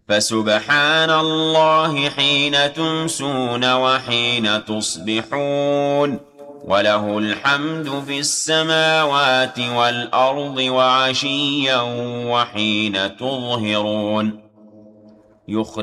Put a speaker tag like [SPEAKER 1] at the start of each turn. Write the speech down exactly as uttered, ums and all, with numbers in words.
[SPEAKER 1] فسبحان الله حين تمسون وحين تصبحون وله الحمد في السماوات والأرض وعشيا وحين تظهرون.